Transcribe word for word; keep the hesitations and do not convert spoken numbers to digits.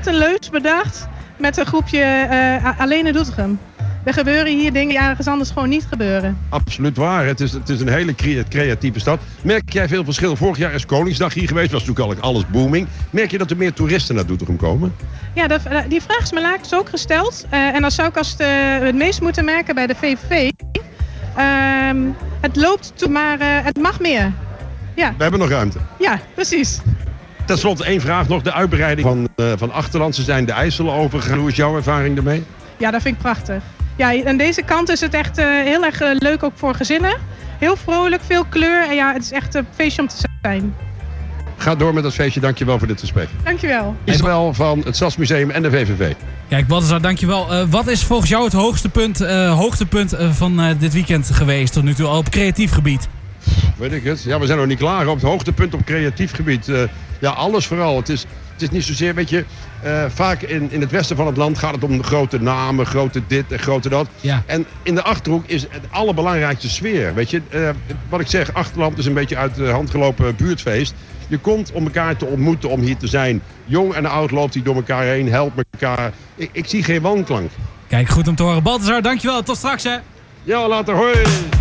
net een leus bedacht met een groepje uh, alleen in Doetinchem. Er gebeuren hier dingen die ergens anders gewoon niet gebeuren. Absoluut waar. Het is, het is een hele creatieve stad. Merk jij veel verschil? Vorig jaar is Koningsdag hier geweest. Was natuurlijk al alles booming. Merk je dat er meer toeristen naar Doetinchem komen? Ja, dat, die vraag is me laatst ook gesteld. Uh, en dat zou ik als het, uh, het meest moeten merken bij de V V V. Uh, het loopt toe, maar uh, het mag meer. Ja. We hebben nog ruimte. Ja, precies. Ten slotte één vraag nog. De uitbreiding van, uh, van Achterland. Ze zijn de IJssel overgegaan. Hoe is jouw ervaring daarmee? Ja, dat vind ik prachtig. Ja, aan deze kant is het echt uh, heel erg uh, leuk ook voor gezinnen. Heel vrolijk, veel kleur en ja, het is echt een feestje om te zijn. Ga door met dat feestje, dankjewel voor dit gesprek. Dankjewel. Isabel van het Stadsmuseum en de V V V. Kijk, Balthazar, dankjewel. Uh, wat is volgens jou het hoogste punt, uh, hoogtepunt uh, van uh, dit weekend geweest tot nu toe al op creatief gebied? Weet ik het. Ja, we zijn nog niet klaar op het hoogtepunt op creatief gebied. Uh, ja, alles vooral. Het is, het is niet zozeer, weet je, uh, vaak in, in het westen van het land gaat het om grote namen, grote dit en grote dat. Ja. En in de Achterhoek is het allerbelangrijkste sfeer. Weet je, uh, wat ik zeg, Achterland is een beetje uit de hand gelopen buurtfeest. Je komt om elkaar te ontmoeten, om hier te zijn. Jong en oud loopt hij door elkaar heen, helpt elkaar. Ik, ik zie geen wanklank. Kijk, goed om te horen. Balthazar, dankjewel. Tot straks, hè. Ja, later. Hoi.